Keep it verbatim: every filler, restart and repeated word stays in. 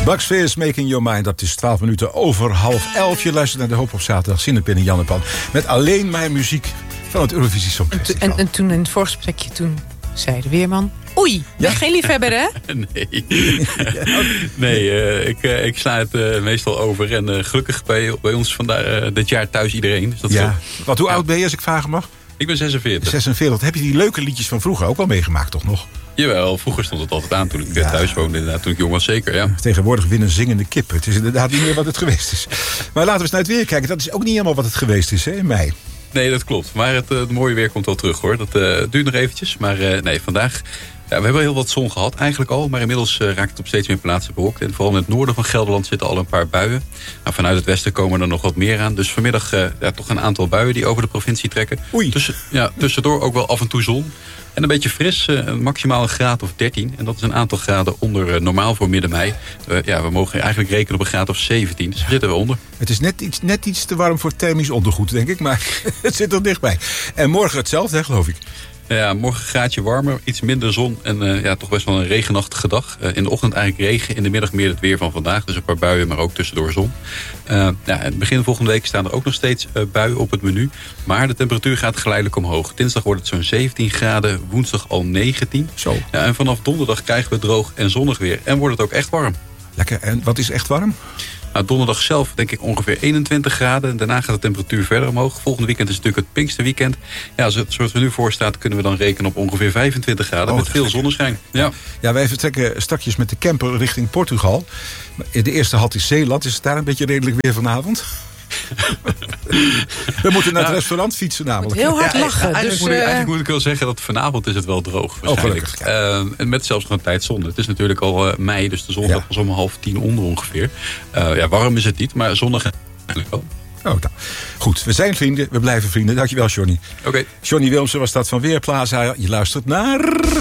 Bucks Fizz, Making Your Mind. Dat is twaalf minuten over half elf. Je luistert naar de Hoop op zaterdag. Zinnepin en Jannepan. Met alleen maar muziek van het Eurovisie Songfestival. En, en, en toen in het voorgesprekje, toen zei de weerman... Oei, je bent ja? geen liefhebber, hè? Nee, nee uh, ik, uh, ik sla het uh, meestal over. En uh, gelukkig bij, bij ons vandaag, uh, dit jaar thuis iedereen. Dus dat ja. Zo... Wat, hoe ja. oud ben je, als ik vragen mag? Ik ben zesenveertig. zesenveertig. Heb je die leuke liedjes van vroeger ook al meegemaakt, toch nog? Jawel, vroeger stond het altijd aan toen ik ja. thuis woonde. Inderdaad, toen ik jong was, zeker, ja. Tegenwoordig winnen zingende kippen. Het is inderdaad niet meer wat het geweest is. Maar laten we eens naar het weer kijken. Dat is ook niet helemaal wat het geweest is, hè, in mei. Nee, dat klopt. Maar het, het mooie weer komt wel terug, hoor. Dat uh, duurt nog eventjes. Maar uh, nee, vandaag... Ja, we hebben heel wat zon gehad eigenlijk al, maar inmiddels uh, raakt het op steeds meer plaatsen bewolkt. En vooral in het noorden van Gelderland zitten al een paar buien. Maar vanuit het westen komen er nog wat meer aan. Dus vanmiddag uh, ja, toch een aantal buien die over de provincie trekken. Oei. Tussen, ja, tussendoor ook wel af en toe zon. En een beetje fris, uh, maximaal een graad of dertien. En dat is een aantal graden onder uh, normaal voor midden mei. Uh, ja, we mogen eigenlijk rekenen op een graad of zeventien. Dus daar zitten we onder. Het is net iets, net iets te warm voor thermisch ondergoed, denk ik. Maar het zit er dichtbij. En morgen hetzelfde, hè, geloof ik. Ja, morgen een graadje warmer, iets minder zon en uh, ja, toch best wel een regenachtige dag. Uh, in de ochtend eigenlijk regen, in de middag meer het weer van vandaag. Dus een paar buien, maar ook tussendoor zon. Uh, ja, begin volgende week staan er ook nog steeds uh, buien op het menu. Maar de temperatuur gaat geleidelijk omhoog. Dinsdag wordt het zo'n zeventien graden, woensdag al negentien. Zo. Ja, en vanaf donderdag krijgen we droog en zonnig weer. En wordt het ook echt warm. Lekker. En wat is echt warm? Nou, donderdag zelf denk ik ongeveer eenentwintig graden. Daarna gaat de temperatuur verder omhoog. Volgende weekend is natuurlijk het Pinksterweekend. Ja, zoals we nu voor staat kunnen we dan rekenen op ongeveer vijfentwintig graden. Oh, met veel lekker. Zonneschijn. Ja. ja, wij vertrekken straks met de camper richting Portugal. De eerste halt is Zeeland. Is het daar een beetje redelijk weer vanavond? We moeten naar het ja, restaurant fietsen namelijk. Heel hard lachen. Ja, eigenlijk, dus, moet ik, eigenlijk uh... moet ik wel zeggen dat vanavond is het wel droog. Waarschijnlijk. Oh, ja. uh, en met zelfs nog een tijd zon. Het is natuurlijk al uh, mei, dus de zon gaat ja. pas om half tien onder ongeveer. Uh, ja, warm is het niet, maar zonnig eigenlijk wel. Oh, nou. Goed, we zijn vrienden, we blijven vrienden. Dankjewel, Johnny. Oké. Okay. Johnny Wilmsen was dat van Weerplaza. Je luistert naar...